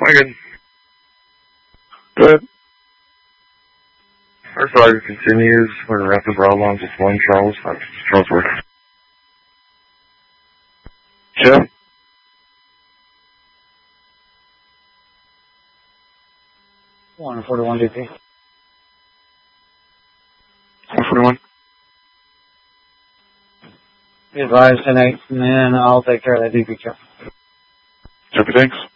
Wagon. Good. Our flight continues. We're going to wrap the Bravo along with 1 Charles. Charlesworth. Jeff? 141 DP. 141. Be advised, 10-8, and then I'll take care of that DP check. Copy, thanks.